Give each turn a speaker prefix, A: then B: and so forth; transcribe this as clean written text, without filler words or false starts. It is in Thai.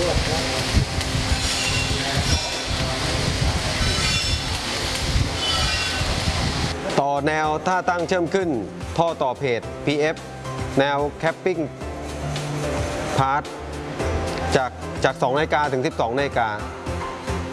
A: ต่อแนวท่าตั้งเชื่อมขึ้นท่อต่อเพจ PF แนวแคปปิ้งพาร์ทจาก2 นาฬิกาถึง 12 นาฬิกา